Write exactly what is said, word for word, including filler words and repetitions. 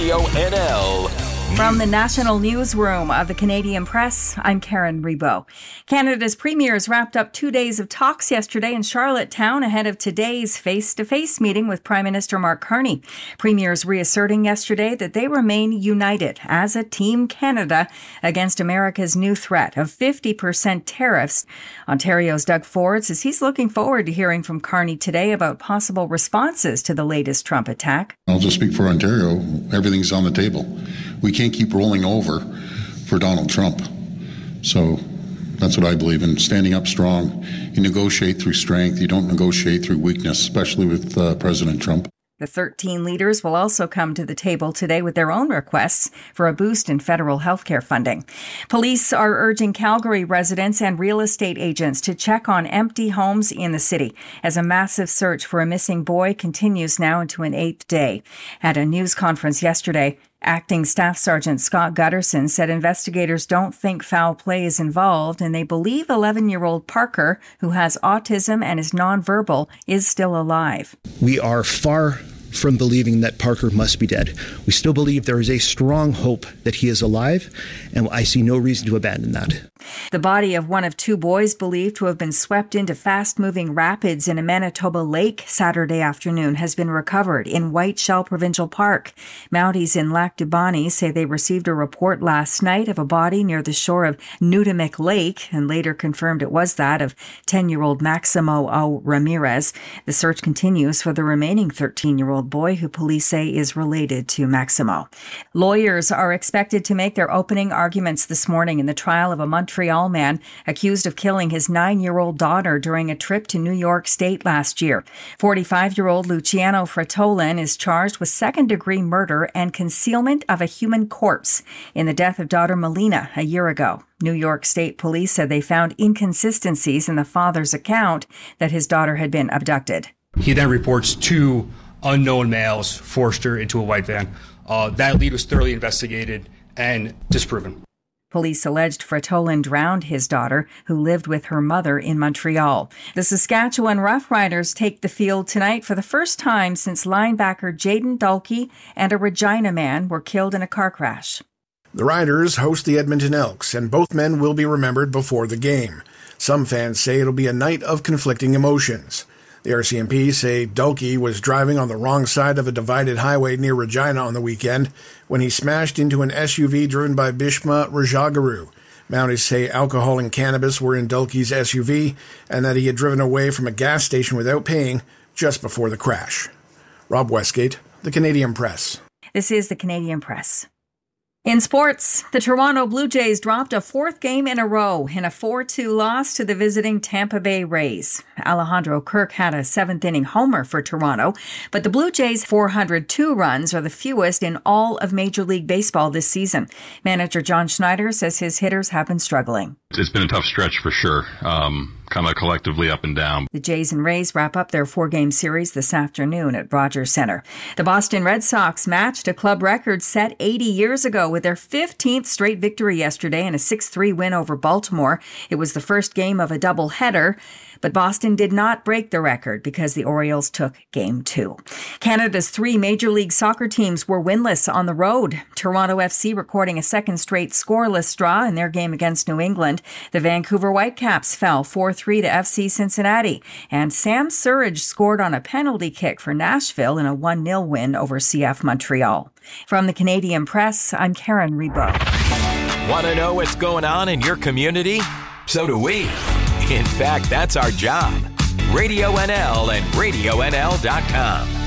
Radio N L. From the National Newsroom of the Canadian Press, I'm Karen Rebo. Canada's premiers wrapped up two days of talks yesterday in Charlottetown ahead of today's face-to-face meeting with Prime Minister Mark Carney. Premiers reasserting yesterday that they remain united as a Team Canada against America's new threat of fifty percent tariffs. Ontario's Doug Ford says he's looking forward to hearing from Carney today about possible responses to the latest Trump attack. I'll just speak for Ontario. Everything's on the table. We can't keep rolling over for Donald Trump. So that's what I believe in, standing up strong. You negotiate through strength. You don't negotiate through weakness, especially with uh, President Trump. The thirteen leaders will also come to the table today with their own requests for a boost in federal health care funding. Police are urging Calgary residents and real estate agents to check on empty homes in the city as a massive search for a missing boy continues now into an eighth day. At a news conference yesterday, Acting Staff Sergeant Scott Gutterson said investigators don't think foul play is involved and they believe eleven-year-old Parker, who has autism and is nonverbal, is still alive. We are far from believing that Parker must be dead. We still believe there is a strong hope that he is alive, and I see no reason to abandon that. The body of one of two boys believed to have been swept into fast-moving rapids in a Manitoba lake Saturday afternoon has been recovered in White Shell Provincial Park. Mounties in Lac du Bonny say they received a report last night of a body near the shore of Nudimic Lake and later confirmed it was that of ten-year-old Maximo O. Ramirez. The search continues for the remaining thirteen-year-old boy who police say is related to Maximo. Lawyers are expected to make their opening arguments this morning in the trial of a Montreal man accused of killing his nine-year-old daughter during a trip to New York State last year. forty-five-year-old Luciano Fratolin is charged with second-degree murder and concealment of a human corpse in the death of daughter Melina a year ago. New York State police said they found inconsistencies in the father's account that his daughter had been abducted. He then reports two unknown males forced her into a white van. Uh, that lead was thoroughly investigated and disproven. Police alleged Fratolin drowned his daughter, who lived with her mother in Montreal. The Saskatchewan Roughriders take the field tonight for the first time since linebacker Jaden Dulkey and a Regina man were killed in a car crash. The Riders host the Edmonton Elks, and both men will be remembered before the game. Some fans say it'll be a night of conflicting emotions. The R C M P say Dulkey was driving on the wrong side of a divided highway near Regina on the weekend when he smashed into an S U V driven by Bishma Rajagaru. Mounties say alcohol and cannabis were in Dulkey's S U V and that he had driven away from a gas station without paying just before the crash. Rob Westgate, The Canadian Press. This is The Canadian Press. In sports, the Toronto Blue Jays dropped a fourth game in a row in a four two loss to the visiting Tampa Bay Rays. Alejandro Kirk had a seventh-inning homer for Toronto, but the Blue Jays' four hundred two runs are the fewest in all of Major League Baseball this season. Manager John Schneider says his hitters have been struggling. It's been a tough stretch for sure, um, kind of collectively up and down. The Jays and Rays wrap up their four-game series this afternoon at Rogers Center. The Boston Red Sox matched a club record set eighty years ago with their fifteenth straight victory yesterday in a six three win over Baltimore. It was the first game of a doubleheader, but Boston did not break the record because the Orioles took game two. Canada's three Major League Soccer teams were winless on the road. Toronto F C recording a second straight scoreless draw in their game against New England. The Vancouver Whitecaps fell four three to F C Cincinnati, and Sam Surridge scored on a penalty kick for Nashville in a one nil win over C F Montreal. From the Canadian Press, I'm Karen Rebo. Want to know what's going on in your community? So do we. In fact, that's our job. Radio N L and radio N L dot com.